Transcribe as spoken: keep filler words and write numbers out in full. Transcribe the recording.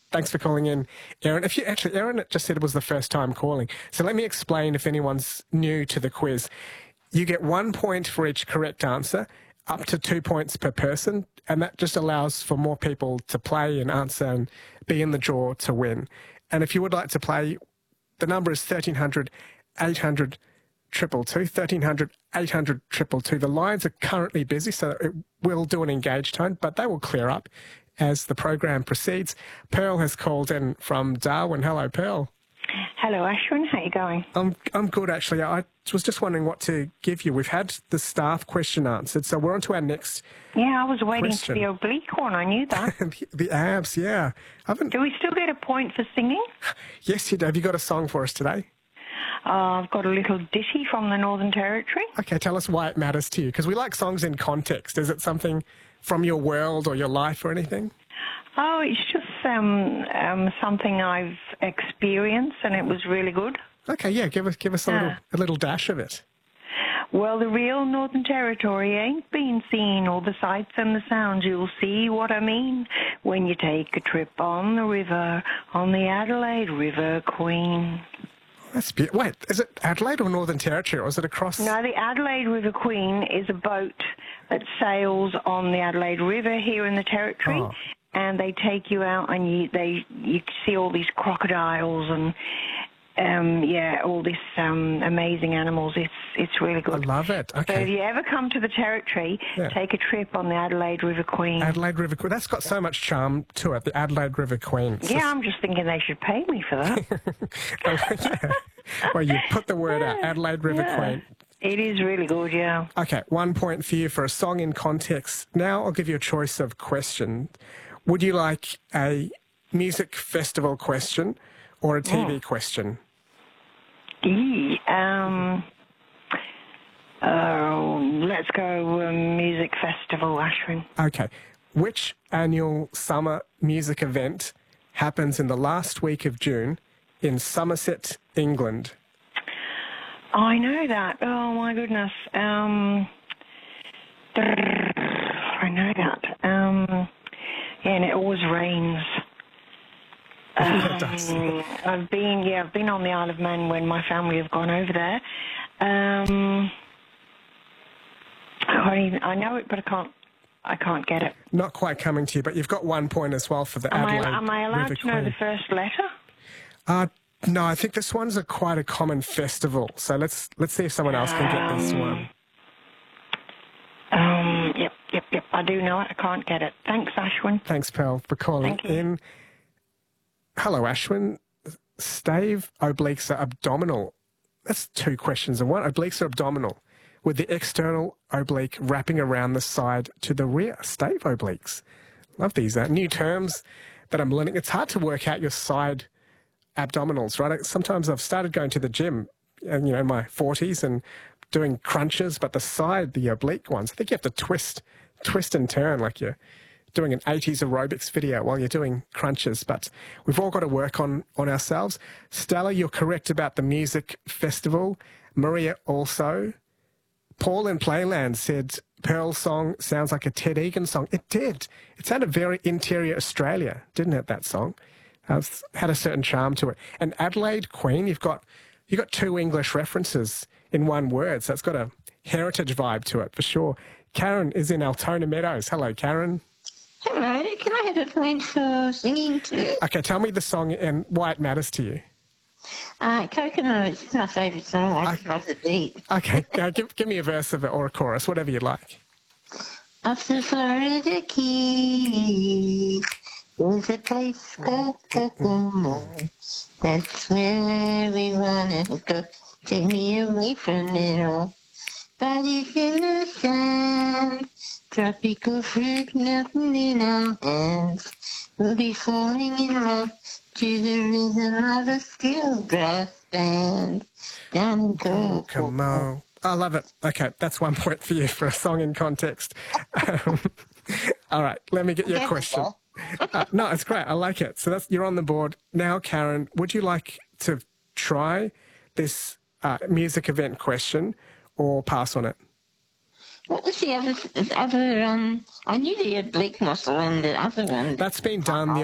Thanks for calling in, Erin. If you actually, Erin just said it was the first time calling. So let me explain if anyone's new to the quiz. You get one point for each correct answer, up to two points per person, and that just allows for more people to play and answer and be in the draw to win. And if you would like to play, the number is thirteen hundred, eight hundred, triple two, thirteen hundred, eight hundred, triple two. The lines are currently busy, so it will do an engaged tone, but they will clear up as the program proceeds. Pearl has called in from Darwin. Hello, Pearl. Hello, Ashwin. How you going? I'm I'm good, actually. I was just wondering what to give you. We've had the staff question answered, so we're on to our next Yeah, I was waiting question. for the oblique one. I knew that. the, the abs, yeah. I haven't... Do we still get a point for singing? Yes, you do. Have you got a song for us today? Uh, I've got a little ditty from the Northern Territory. Okay, tell us why it matters to you, because we like songs in context. Is it something from your world or your life or anything? Oh, it's just um, um, something I've experienced, and it was really good. Okay, yeah, give us give us a little Yeah. a little dash of it. Well, the real Northern Territory ain't been seen, all the sights and the sounds. You'll see what I mean when you take a trip on the river, on the Adelaide River Queen. That's beautiful. Wait, is it Adelaide or Northern Territory, or is it across? No, the Adelaide River Queen is a boat that sails on the Adelaide River here in the Territory. Oh. And they take you out, and you they you see all these crocodiles and um, yeah, all these um, amazing animals. It's it's really I good. love it. So if Okay. you ever come to the Territory, Yeah. take a trip on the Adelaide River Queen. Adelaide River Queen. That's got so much charm to it, the Adelaide River Queen. It's Yeah, I'm just thinking they should pay me for that. just- yeah. Well, you put the word out, Adelaide River Yeah. Queen. It is really good, yeah. Okay, one point for you for a song in context. Now I'll give you a choice of question. Would you like a music festival question or a T V Oh. question? Eee, um, uh, let's go uh, music festival, Ashwin. Okay. Which annual summer music event happens in the last week of June in Somerset, England? I know that. Oh, my goodness. Um, I know that. Um, yeah, and it always rains. Yeah, it does. Um, I've been, yeah, I've been on the Isle of Man when my family have gone over there. Um, I, can't even, I know it, but I can't. I can't get it. Not quite coming to you, but you've got one point as well for the Am I, Adelaide am I allowed River to know Queen. the first letter? Uh, no, I think this one's a quite a common festival. So let's let's see if someone else can get this Um, one. Um, yep, yep, yep. I do know it. I can't get it. Thanks, Ashwin. Thanks, Pearl, for calling Thank you. in. Hello, Ashwin. Stave obliques are abdominal. That's two questions in one. Obliques are abdominal, with the external oblique wrapping around the side to the rear. Stave obliques. Love these. Uh, new terms that I'm learning. It's hard to work out your side abdominals, right? Sometimes I've started going to the gym, and you know, in my forties and doing crunches, but the side, the oblique ones, I think you have to twist, twist and turn like you're doing an eighties aerobics video while you're doing crunches. But we've all got to work on, on ourselves. Stella, you're correct about the music festival. Maria also. Paul in Playland said Pearl's song sounds like a Ted Egan song. It did. It sounded very interior Australia, didn't it, that song? Uh, had a certain charm to it. And Adelaide Queen, you've got you've got two English references in one word, so it's got a heritage vibe to it for sure. Karen is in Altona Meadows. Hello, Karen. Hello, can I have a point for singing too? Okay, tell me the song and why it matters to you. Uh, Coconut is my favourite song. I just love the beat. Okay, now give, give me a verse of it or a chorus, whatever you'd like. Off the Florida Keys, there's a place called Coconut. That's where we wanna go. Take me away from it all. Bodies in the sand, tropical fruit melting in our hands. We'll be falling in love to the rhythm of a steel brass band. Down in Coconut. Come on. I love it. Okay, that's one point for you for a song in context. Um, all right, let me get your question. Uh, no, it's great. I like it. So that's you're on the board. Now, Karen, would you like to try this uh, music event question or pass on it? What was the other, the other, um, I knew the oblique muscle and the other one. That's been done. The